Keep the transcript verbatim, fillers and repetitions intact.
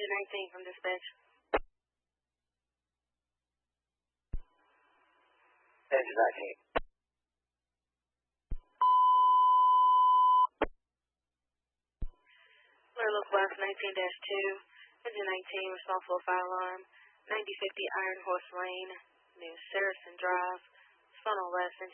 Engine nineteen from dispatch. Engine nineteen. Look West nineteen dash two. Engine nineteen responsible fire alarm. ninety fifty Iron Horse Lane, New Saracen Drive. Funnel West. Engine